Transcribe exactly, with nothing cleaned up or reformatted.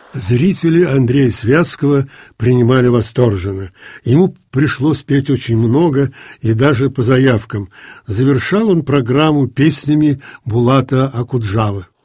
Зрители Андрея Святского принимали восторженно. Ему пришлось петь очень много и даже по заявкам. Завершал он программу песнями Булата Акуджавы.